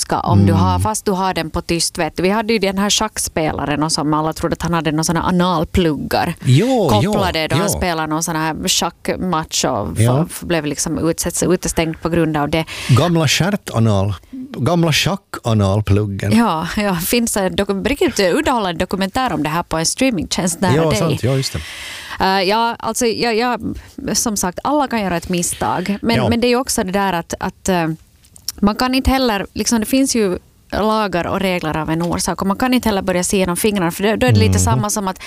önska om du har, fast du har den på tyst. Vet du. Vi hade ju den här schackspelaren och som alla trodde att han hade någon sån här analpluggar kopplade då han spelade någon sån här schackmatch och blev liksom utestängd på grund av det. Gamla schackanalpluggen. Ja, finns en riktigt underhållande dokumentär om det här på en streamingtjänst nära dig. Sant, ja, just det. Jag som sagt, alla kan göra ett misstag. Men det är ju också det där att man kan inte heller, liksom, det finns ju lagar och regler av en orsak och man kan inte heller börja se genom fingrarna för då är det lite samma som att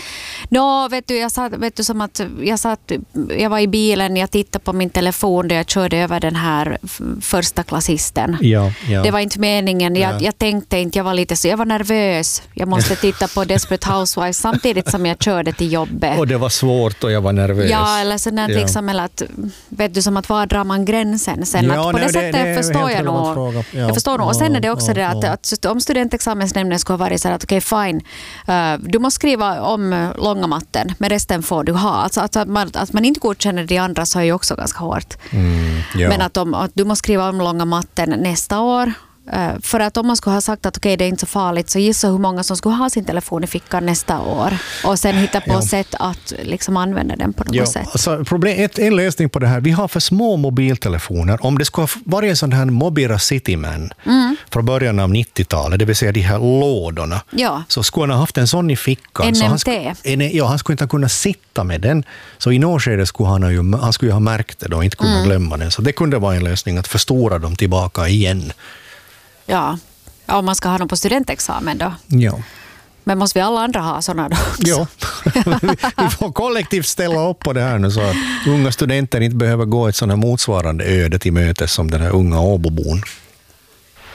jag var i bilen, jag tittade på min telefon där jag körde över den här första klassisten. Det var inte meningen, jag tänkte inte, jag var nervös, jag måste titta på Desperate Housewives samtidigt som jag körde till jobbet. Och det var svårt och jag var nervös. Ja, eller sånt där liksom, eller att, vet du, som att var drar man gränsen sen, att på det sättet förstår jag nog. Jag förstår nog, och sen är det också det att om studentexamensnämnden skulle ha varit så att okej, fine, du måste skriva om långa matten, men resten får du ha. Alltså att man inte godkänner de andra så är ju också ganska hårt. Men att du måste skriva om långa matten nästa år. För att om man skulle ha sagt att okej, det är inte så farligt, så gissa hur många som skulle ha sin telefon i fickan nästa år och sen hitta på sätt att liksom använda den på något sätt. Alltså, en lösning på det här, vi har för små mobiltelefoner. Om det skulle ha varit en sån här Mobira Cityman från början av 90-talet, det vill säga de här lådorna, så skulle han ha haft en sån i fickan. NMT. Så han skulle inte kunna sitta med den. Så i något skede skulle han skulle ha märkt det och inte kunna glömma den. Så det kunde vara en lösning att förstora dem tillbaka igen. Ja, om man ska ha dem på studentexamen då. Ja. Men måste vi alla andra ha sådana då också? Ja, vi får kollektivt ställa upp på det här nu så att unga studenter inte behöver gå ett sådant här motsvarande öde till mötes som den här unga Åbobon.